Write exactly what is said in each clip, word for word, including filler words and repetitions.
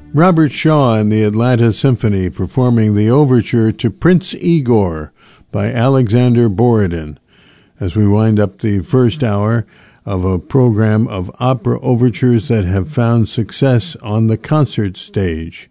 Robert Shaw and the Atlanta Symphony performing the overture to Prince Igor by Alexander Borodin as we wind up the first hour of a program of opera overtures that have found success on the concert stage.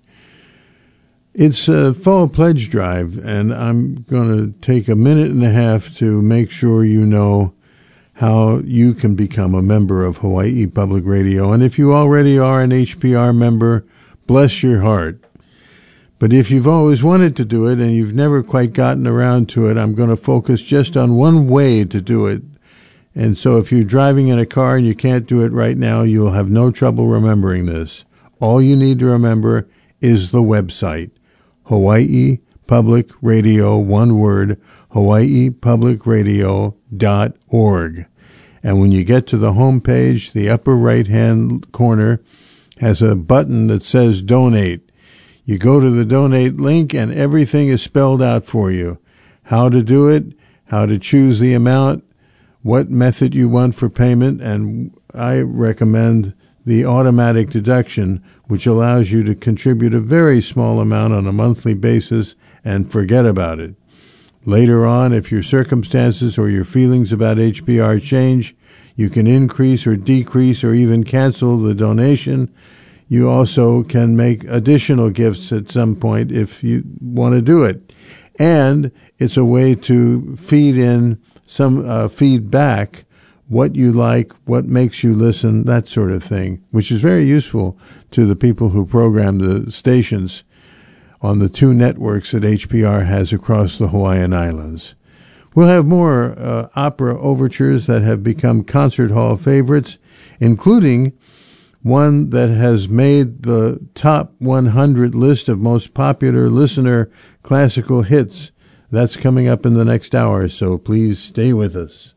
It's a fall pledge drive, and I'm going to take a minute and a half to make sure you know how you can become a member of Hawaii Public Radio. And if you already are an H P R member, bless your heart. But if you've always wanted to do it and you've never quite gotten around to it, I'm going to focus just on one way to do it. And so if you're driving in a car and you can't do it right now, you'll have no trouble remembering this. All you need to remember is the website, Hawaii Public Radio, one word, hawaii public radio dot org. And when you get to the home page, the upper right-hand corner has a button that says Donate. You go to the Donate link, and everything is spelled out for you. How to do it, how to choose the amount, what method you want for payment, and I recommend the automatic deduction, which allows you to contribute a very small amount on a monthly basis and forget about it. Later on, if your circumstances or your feelings about H P R change, you can increase or decrease or even cancel the donation. You also can make additional gifts at some point if you want to do it. And it's a way to feed in some uh, feedback, what you like, what makes you listen, that sort of thing, which is very useful to the people who program the stations on the two networks that H P R has across the Hawaiian Islands. We'll have more uh, opera overtures that have become concert hall favorites, including one that has made the top one hundred list of most popular listener classical hits. That's coming up in the next hour, so please stay with us.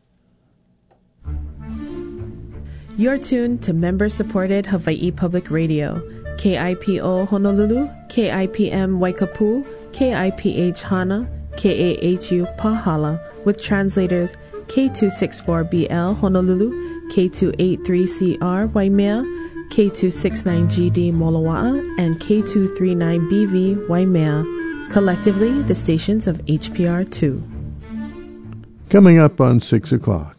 You're tuned to member-supported Hawaii Public Radio, K I P O Honolulu, K I P M Waikapu, K I P H Hana, K A H U Pahala, with translators K two sixty-four B L Honolulu, K two eighty-three C R Waimea, K two sixty-nine G D Moloa'a, and K two thirty-nine B V Waimea, collectively the stations of H P R two. Coming up on six o'clock.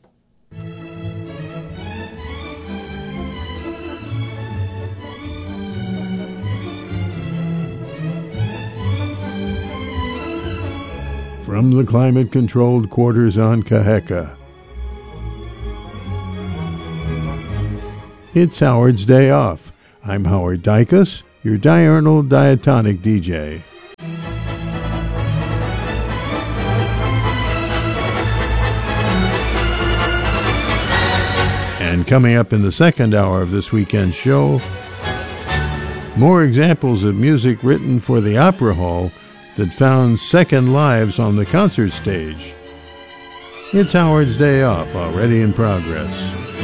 From the climate-controlled quarters on Kaheka, it's Howard's Day Off. I'm Howard Dicus, your diurnal diatonic D J. And coming up in the second hour of this weekend's show, more examples of music written for the opera hall that found second lives on the concert stage. It's Howard's Day Off, already in progress.